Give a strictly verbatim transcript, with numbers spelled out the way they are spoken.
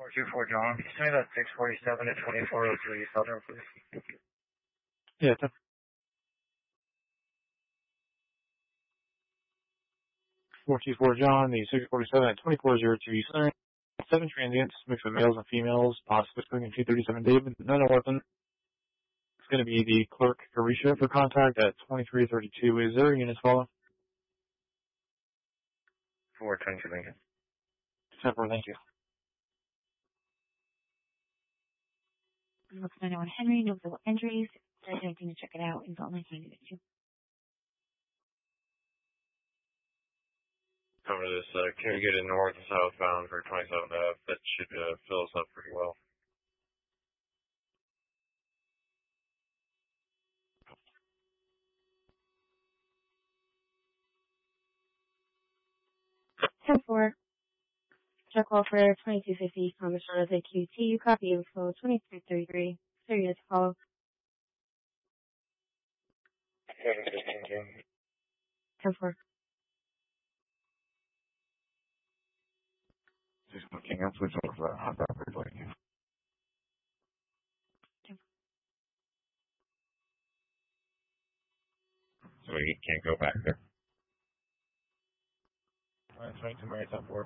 four two four John. Can you send me that six forty-seven at twenty-four oh three Southern, please? Yeah, ten four two four John, the six forty-seven at twenty-four oh two Eastern. Seven transients, mixed with males and females, possibly swinging two thirty-seven David, none are weapon. It's going to be the clerk, Carisha, for contact at twenty-three thirty-two. Is there a unit follow? four twenty-two Lincoln. ten four, thank you. Looks nine oh one Henry, no visible injuries. There's anything to check it out. Info online can give it to you. Cover this, uh, can we get a north and southbound for twenty-seventh Ave? That should uh, fill us up pretty well. ten four. Check call for twenty-two fifty, Congress Jose Q T. You copy info twenty-three thirty-three. thirty minutes to follow. seven fifteen Jim. ten four. Just looking up, switch over for that hot dog replay. So he can't go back there. Alright, twenty-two minutes up for